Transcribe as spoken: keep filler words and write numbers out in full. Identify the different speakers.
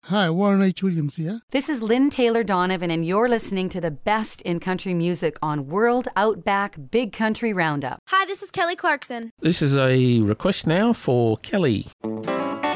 Speaker 1: Hi, Warren H. Williams here.
Speaker 2: This is Lynn Taylor Donovan, and you're listening to the best in country music on World Outback Big Country Roundup.
Speaker 3: Hi, this is Kelly Clarkson.
Speaker 4: This is a request now for Kelly.